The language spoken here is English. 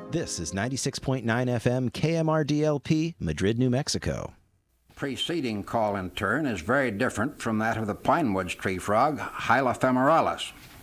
This is 96.9 FM KMRDLP, Madrid, New Mexico. Preceding call in turn is very different from that of the pinewoods tree frog, Hyla femeralis.